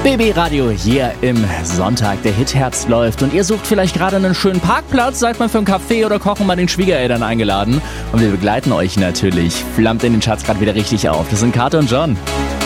BB Radio hier im Sonntag. Der Hit-Herbst läuft und ihr sucht vielleicht gerade einen schönen Parkplatz, seid mal für einen Kaffee oder Kochen bei den Schwiegereltern eingeladen. Und wir begleiten euch natürlich. Flammt in den Charts gerade wieder richtig auf. Das sind Kate und John.